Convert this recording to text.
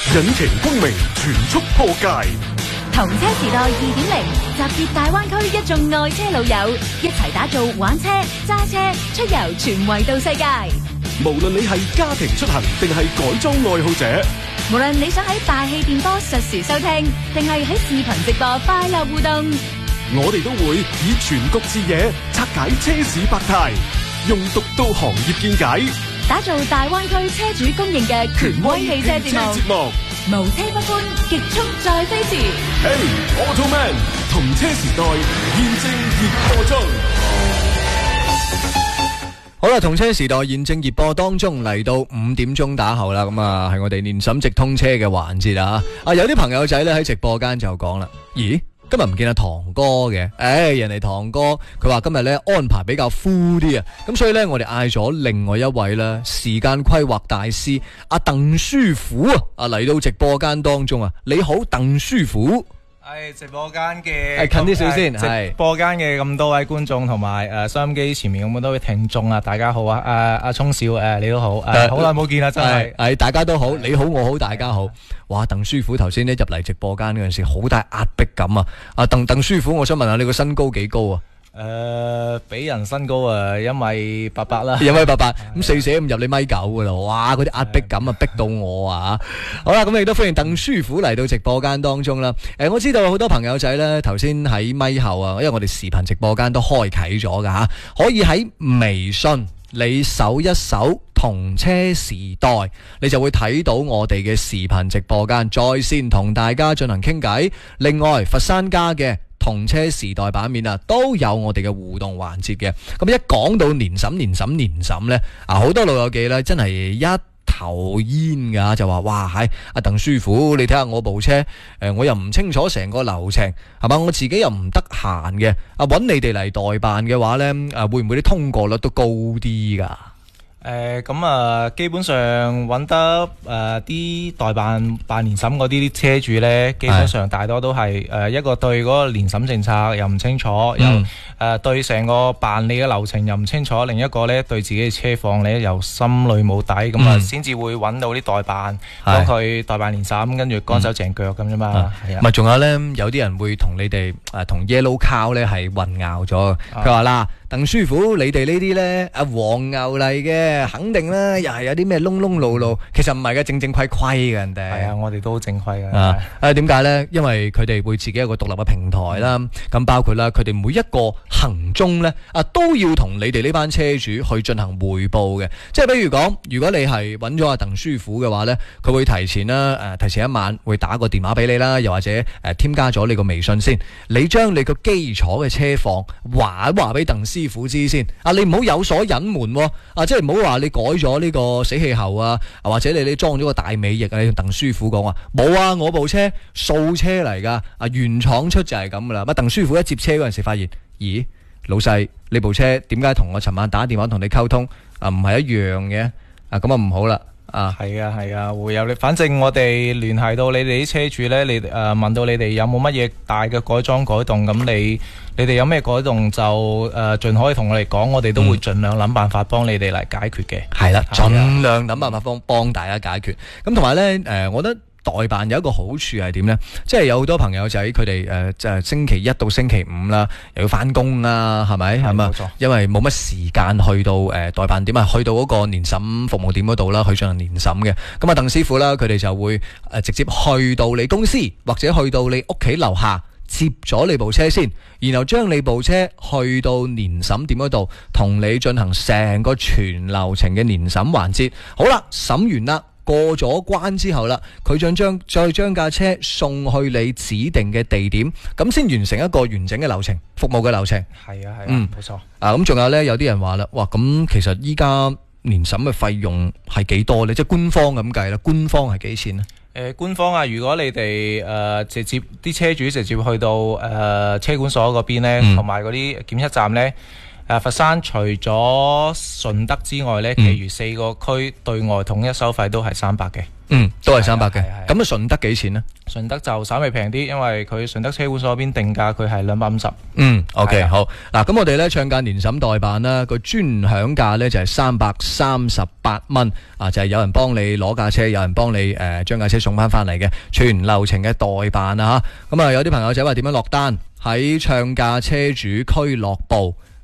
引擎功名全速破界。 同車時代2.0，集結大灣區一眾愛車老友，一齊打造玩車、揸車、出遊全維度世界。 無論你係家庭出行定係改裝愛好者， 無論你想喺大氣電波實時收聽，定係喺視頻直播快樂互動， 我哋都會以全局視野拆解車市百態，用獨到行業見解， 打造大灣區車主公認嘅權威汽車節目。無車不歡，極速再飛馳。 Hey，Automan， 同車時代現正熱播中。 好啦，同車時代現正熱播當中，嚟到5點鐘打後啦，咁啊係我哋年審直通車嘅環節啊！有啲朋友仔咧喺直播間就講啦，咦？今日唔見阿唐哥嘅，人哋唐哥佢話今日咧安排比較 full 啲啊，咁所以咧我哋嗌咗另外一位啦，時間規劃大師阿鄧師傅啊，嚟到直播間當中啊，你好，鄧師傅。 直播間嘅近啲少先， 直播間嘅咁多位觀眾同埋收音機前面咁多位聽眾啊，大家好啊！阿聰少你都好，好耐冇見啦，真係大家都好，你好我好大家好。哇，鄧師傅頭先咧入嚟直播間嗰陣時，好大壓迫感啊！鄧師傅，我想問下你個身高幾高啊？ 比人身高因為88啦， 因為88咁四捨五入你1.9噶啦，哇！嗰啲壓迫感啊，逼到我啊！好啦，咁亦都歡迎鄧師傅嚟到直播間當中啦。我知道好多朋友仔咧，頭先喺咪後啊，因為我哋視頻直播間都開啟咗噶吓，可以喺微信你搜一搜同車時代，你就會睇到我哋嘅視頻直播間在線同大家進行傾偈。另外，佛山家嘅同車時代版面啊，都有我哋嘅互動環節嘅。咁一講到年審呢，好多老友記呢真係一頭煙噶，就話哇，係阿鄧師傅，你睇下我部車，我又唔清楚成個流程，係嘛？我自己又唔得閒嘅，揾你哋嚟代辦嘅話呢，會唔會啲通過率都高啲噶？ 基本上揾得啲代辦年審嗰啲車主呢，基本上大多都係一個對嗰個年審政策又唔清楚，又對成個辦理嘅流程又唔清楚，另一個呢對自己嘅車況呢又心裏冇底，咁啊先至會揾到啲代辦幫佢代辦年審，跟住乾手淨腳咁啫嘛。 咪仲有呢，有啲人會同你哋同 Yellow Cow 呢係混淆咗，佢話啦，鄧師傅，你哋呢啲呢，黃牛嚟嘅，肯定呢又係有啲咩窿窿路路，其實唔係嘅，正正規規嘅人哋。係啊， 我哋都好正規嘅。 點解呢？因為佢哋會自己有個獨立嘅平台啦，咁包括啦，佢哋每一個行蹤呢，都要同你哋呢班車主去進行匯報嘅。即係比如講，如果你係揾咗阿鄧師傅嘅話呢，佢會提前一晚會打個電話俾你啦，又或者添加咗你個微信先，你將你個基礎嘅車況話俾鄧師傅知先。你唔好有所隱瞞，即係唔好話你改咗呢個死氣喉啊，或者你裝咗個大尾翼啊，你同鄧師傅講話冇啊，我部車素車嚟噶，原廠出就係咁噶啦。乜鄧師傅一接車嗰陣時發現，咦，老細，你部車點解同我尋晚打電話同你溝通唔係一樣嘅？咁唔好啦。 係啊，會有你。反正我哋聯繫到你哋啲車主呢，你問到你哋有冇乜嘢大嘅改裝改動，咁你哋有咩改動就盡可以同我哋講，我哋都會盡量諗辦法幫你哋嚟解決嘅。 係啦，盡量諗辦法幫大家解決。咁同埋呢，我覺得代辦有一個好處係點呢？即係有好多朋友仔佢哋就係星期一到星期五啦，又要翻工啦，係咪？係嘛？因為冇乜時間去到代辦點去到嗰個年審服務點嗰度啦，去進行年審嘅。咁鄧師傅啦，佢哋就會直接去到你公司或者去到你屋企樓下接咗你部車先，然後將你部車去到年審點嗰度，同你進行成個全流程嘅年審環節。好啦，審完啦。過咗關之後啦，佢再將架車送去你指定嘅地點，咁先完成一個完整嘅流程，服務嘅流程。 係啊，冇錯。 咁仲有呢，有啲人話啦，哇，咁其實依家年審嘅費用係幾多呢？即係官方咁計啦，官方係幾錢呢？ 官方如果你哋直接啲車主直接去到車管所嗰邊呢，同埋嗰啲檢測站呢。 佛山除咗順德之外呢，其餘4個區對外統一收費都係300嘅。 都係300嘅。 係咁啊，順德幾錢呢？ 順德就稍微平啲，因為佢順德車管所嗰邊定價佢係250。 OK， 係啊好。嗱，咁我哋咧唱價年審代辦啦，個專享價咧就係338蚊啊，就係有人幫你攞架車，有人幫你將架車送翻嚟嘅全流程嘅代辦啊嚇。咁啊，有啲朋友仔話點樣落單？喺唱價車主俱樂部